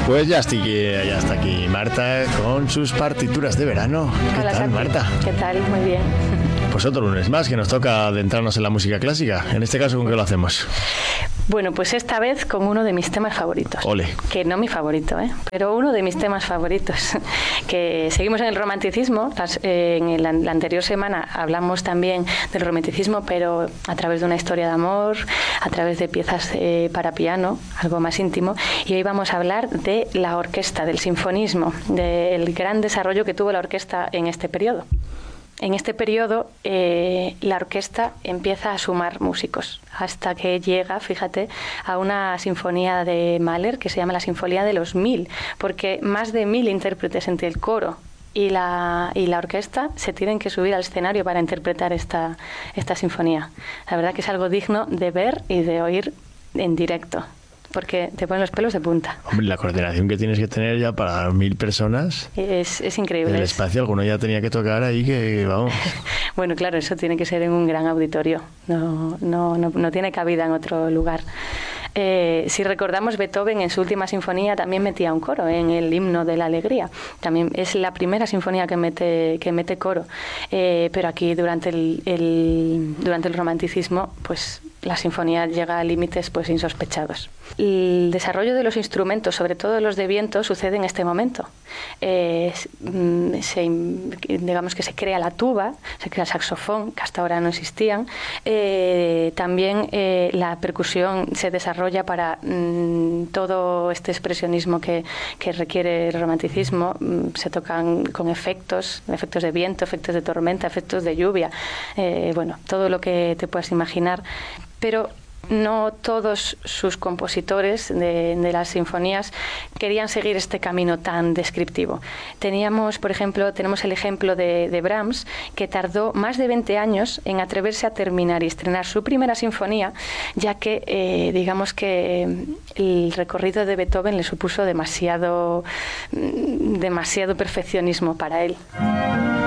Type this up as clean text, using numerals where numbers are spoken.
Pues ya está aquí Marta con sus partituras de verano. ¿Qué Hola, tal, Santi? Marta? ¿Qué tal? Muy bien. Pues otro lunes más que nos toca adentrarnos en la música clásica. En este caso, ¿con qué lo hacemos? Bueno, pues esta vez con uno de mis temas favoritos. Ole. Que no mi favorito, pero uno de mis temas favoritos. Que seguimos en el romanticismo. En la anterior semana hablamos también del romanticismo, pero a través de una historia de amor, a través de piezas para piano, algo más íntimo. Y hoy vamos a hablar de la orquesta, del sinfonismo, del gran desarrollo que tuvo la orquesta en este periodo. En este periodo, la orquesta empieza a sumar músicos, hasta que llega, fíjate, a una sinfonía de Mahler que se llama la Sinfonía de los 1000, porque más de 1000 intérpretes entre el coro y la orquesta se tienen que subir al escenario para interpretar esta sinfonía. La verdad que es algo digno de ver y de oír en directo, porque te ponen los pelos de punta. Hombre, la coordinación que tienes que tener ya para 1000 personas. Es increíble. El espacio, alguno ya tenía que tocar ahí que, vamos. Bueno, claro, eso tiene que ser en un gran auditorio. No tiene cabida en otro lugar. Si recordamos, Beethoven en su última sinfonía también metía un coro en el himno de la alegría. También es la primera sinfonía que mete coro. Pero aquí durante el romanticismo, pues la sinfonía llega a límites pues insospechados. El desarrollo de los instrumentos, sobre todo los de viento, sucede en este momento. Digamos que se crea la tuba, se crea el saxofón, que hasta ahora no existían. También la percusión se desarrolla para todo este expresionismo que requiere el romanticismo. Se tocan con efectos de viento, efectos de tormenta, efectos de lluvia, todo lo que te puedas imaginar. Pero no todos sus compositores de las sinfonías querían seguir este camino tan descriptivo. Tenemos el ejemplo de Brahms, que tardó más de 20 años en atreverse a terminar y estrenar su primera sinfonía, ya que digamos que el recorrido de Beethoven le supuso demasiado perfeccionismo para él.